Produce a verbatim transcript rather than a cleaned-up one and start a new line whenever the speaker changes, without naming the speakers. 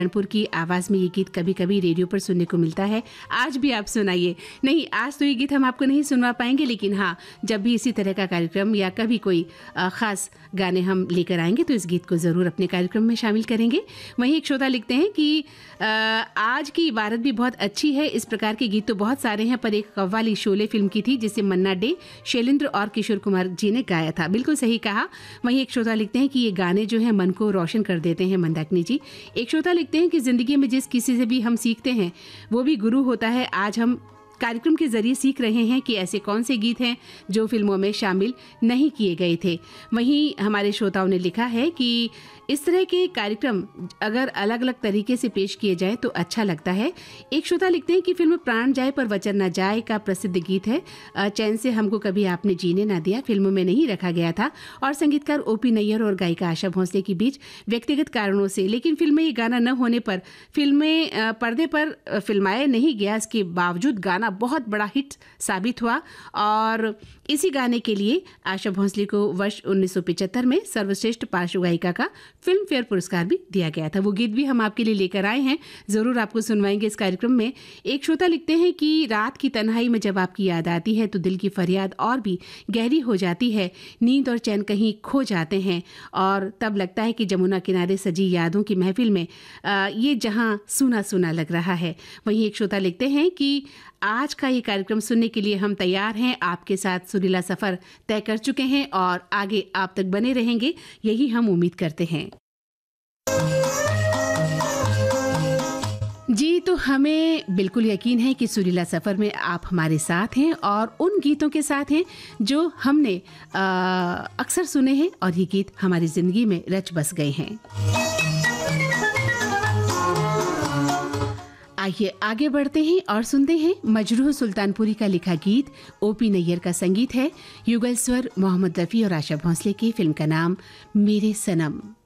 नारायणपुर की आवाज़ में ये गीत कभी कभी रेडियो पर सुनने को मिलता है। आज भी आप सुनाइए। नहीं, आज तो ये गीत हम आपको नहीं सुनवा पाएंगे, लेकिन हाँ, जब भी इसी तरह का कार्यक्रम या कभी कोई ख़ास गाने हम लेकर आएंगे तो इस गीत को ज़रूर अपने कार्यक्रम में शामिल करेंगे। वहीं एक श्रोता लिखते हैं कि आ, आज की इबारत भी बहुत अच्छी है। इस प्रकार के गीत तो बहुत सारे हैं, पर एक कव्वाली शोले फिल्म की थी जिसे मन्ना डे, शैलेंद्र और किशोर कुमार जी ने गाया था। बिल्कुल सही कहा। वहीं एक श्रोता लिखते हैं कि ये गाने जो है मन को रोशन कर देते हैं। मंदाकिनी जी। एक श्रोता लिखते हैं कि ज़िंदगी में जिस किसी से भी हम सीखते हैं वो भी गुरु होता है। आज हम कार्यक्रम के जरिए सीख रहे हैं कि ऐसे कौन से गीत हैं जो फिल्मों में शामिल नहीं किए गए थे। वहीं हमारे श्रोताओं ने लिखा है कि इस तरह के कार्यक्रम अगर अलग अलग तरीके से पेश किए जाएं तो अच्छा लगता है। एक श्रोता लिखते हैं कि फिल्म प्राण जाए पर वचन न जाए का प्रसिद्ध गीत है। चैन से हमको कभी आपने जीने ना दिया फिल्मों में नहीं रखा गया था और संगीतकार ओपी नैयर और गायिका आशा भोसले के बीच व्यक्तिगत कारणों से, लेकिन फिल्म में ये गाना न होने पर फिल्में पर्दे पर फिल्माया नहीं गया। इसके बावजूद गाना बहुत बड़ा हिट साबित हुआ और इसी गाने के लिए आशा भोसले को वर्ष उन्नीस सौ पचहत्तर में सर्वश्रेष्ठ पार्श्व गायिका का फिल्म फेयर पुरस्कार भी दिया गया था। वो गीत भी हम आपके लिए लेकर आए हैं, ज़रूर आपको सुनवाएंगे इस कार्यक्रम में। एक श्रोता लिखते हैं कि रात की तन्हाई में जब आपकी याद आती है तो दिल की फरियाद और भी गहरी हो जाती है। नींद और चैन कहीं खो जाते हैं और तब लगता है कि जमुना किनारे सजी यादों की महफिल में आ, ये जहां सूना सूना लग रहा है। वहीं एक श्रोता लिखते हैं कि आज का ये कार्यक्रम सुनने के लिए हम तैयार हैं। आपके साथ सुरीला सफ़र तय कर चुके हैं और आगे आप तक बने रहेंगे, यही हम उम्मीद करते हैं। जी, तो हमें बिल्कुल यकीन है कि सुरीला सफ़र में आप हमारे साथ हैं और उन गीतों के साथ हैं जो हमने अक्सर सुने हैं और ये गीत हमारी ज़िंदगी में रच बस गए हैं। आइए आगे बढ़ते हैं और सुनते हैं मजरूह सुल्तानपुरी का लिखा गीत। ओपी नैयर का संगीत है, युगल स्वर मोहम्मद रफ़ी और आशा भोसले की। फिल्म का नाम मेरे सनम।